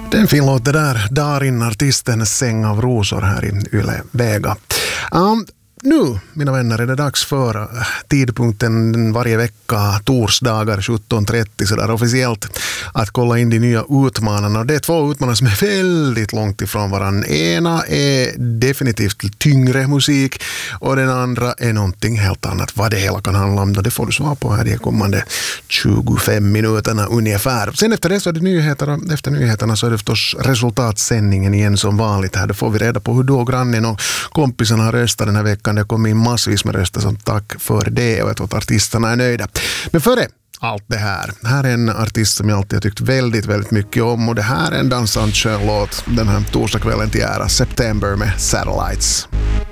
Det är en fin låt det där. Darin, artisten Säng av rosor här i Yle Vega. Nu, mina vänner, är det dags för tidpunkten varje vecka, torsdagar 17.30 sådär officiellt, att kolla in de nya utmanarna. Det är två utmanare som är väldigt långt ifrån varandra. Ena är definitivt tyngre musik och den andra är någonting helt annat. Vad det hela kan handla om, det får du svara på här de kommande 25 minuterna ungefär. Sen efter det så är det nyheter, efter nyheterna så är det förstås resultatsändningen igen som vanligt här. Då får vi reda på hur då grannen och kompisarna har röstat den här veckan. Det kommer in massvis med röster, som tack för det, och jag tror att artisterna är nöjda. Men före allt det här är en artist som jag alltid har tyckt väldigt, väldigt mycket om, och det här är en dansant skön låt den här torsdagskvällen till ära, September med Satellites.